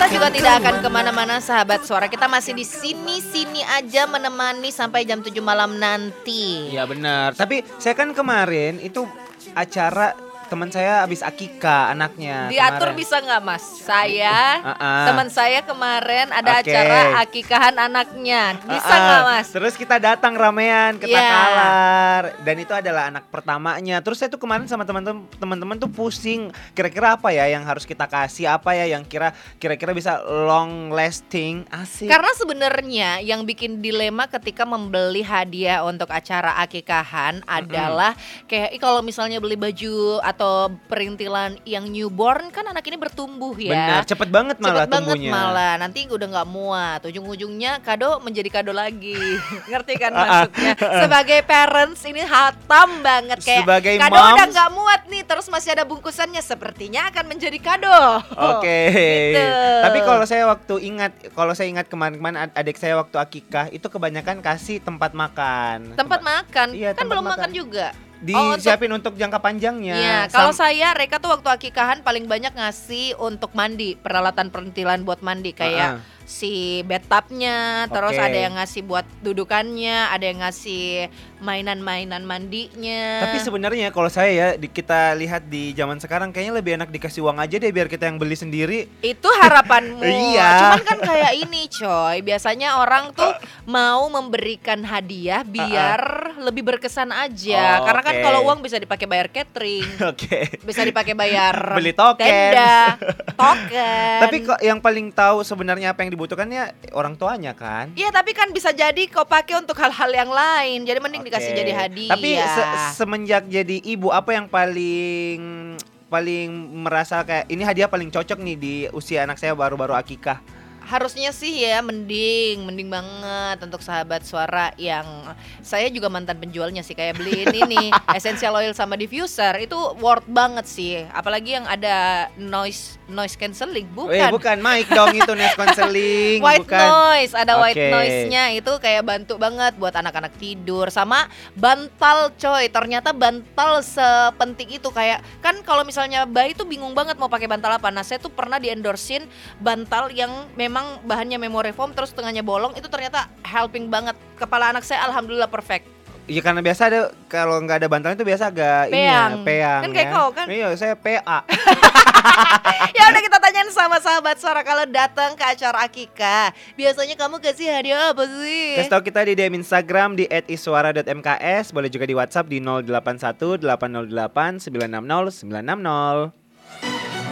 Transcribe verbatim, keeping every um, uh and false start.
juga tidak akan kemana-mana sahabat suara. Kita masih di sini-sini aja menemani sampai jam tujuh malam nanti. Iya benar. Tapi saya kan kemarin itu acara teman saya habis akikah anaknya. Diatur kemarin. bisa nggak mas? Saya, uh-uh. teman saya kemarin ada okay. acara akikahan anaknya. Bisa nggak uh-uh. mas? Terus kita datang ramean ke yeah. Takalar. Dan itu adalah anak pertamanya. Terus saya tuh kemarin sama teman-teman teman-teman tuh pusing. Kira-kira apa ya yang harus kita kasih? Apa ya yang kira kira-kira bisa long lasting? Asik. Karena sebenarnya yang bikin dilema ketika membeli hadiah untuk acara akikahan mm-hmm. adalah kayak kalau misalnya beli baju atau perintilan yang newborn kan anak ini bertumbuh ya. Benar, cepet banget malah cepet tumbuhnya. banget malah, nanti udah gak muat. Ujung-ujungnya kado menjadi kado lagi. Ngerti kan maksudnya? Sebagai parents ini hatam banget. Kayak sebagai kado moms, udah gak muat nih, terus masih ada bungkusannya. Sepertinya akan menjadi kado. Oke okay. gitu. Tapi kalau saya waktu ingat, kalau saya ingat kemarin-kemarin adik saya waktu akikah itu kebanyakan kasih tempat makan. Tempat makan? Iya, kan tempat belum makan, makan juga. Disiapin oh, untuk, untuk jangka panjangnya. Iya, kalau Sam- saya Reka tuh waktu akikahan paling banyak ngasih untuk mandi, peralatan perintilan buat mandi kayak uh-uh. si bathtubnya, terus okay. ada yang ngasih buat dudukannya, ada yang ngasih mainan-mainan mandinya. Tapi sebenarnya kalau saya ya di, kita lihat di zaman sekarang kayaknya lebih enak dikasih uang aja deh biar kita yang beli sendiri. Itu harapanmu. Iya. Cuman kan kayak ini coy, biasanya orang tuh mau memberikan hadiah biar uh-uh. lebih berkesan aja. Oh, karena okay. kan kalau uang bisa dipakai bayar catering. Oke. Okay. Bisa dipakai bayar beli token. Tenda, token. Tapi kok yang paling tahu sebenarnya apa yang dibutuhkannya orang tuanya kan? Iya, tapi kan bisa jadi kau pakai untuk hal-hal yang lain. Jadi mending okay. dikasih jadi hadiah. Tapi se- semenjak jadi ibu apa yang paling paling merasa kayak ini hadiah paling cocok nih di usia anak saya baru-baru akikah? Harusnya sih ya mending, mending banget untuk sahabat suara yang saya juga mantan penjualnya sih kayak beli ini nih essential oil sama diffuser itu worth banget sih, apalagi yang ada noise noise cancelling bukan? Eh bukan mic dong itu noise cancelling. White bukan. noise, ada okay. white noise-nya itu kayak bantu banget buat anak-anak tidur sama bantal coy, ternyata bantal sepenting itu kayak kan kalau misalnya bayi tuh bingung banget mau pakai bantal apa, nah saya tuh pernah di-endorsein bantal yang memang bahannya memory foam terus tengahnya bolong, itu ternyata helping banget. Kepala anak saya alhamdulillah perfect. Iya karena biasa ada kalau nggak ada bantalnya itu biasa agak peang. Ini ya, peang kan kayak ya. kau kan? Iya saya P A. Ya udah kita tanyain sama sahabat suara kalau datang ke acara akikah biasanya kamu kasih hadiah apa sih? Kasih tau kita di D M Instagram di et iswara dot m k s, boleh juga di WhatsApp di nol delapan satu delapan nol delapan sembilan enam nol sembilan enam nol.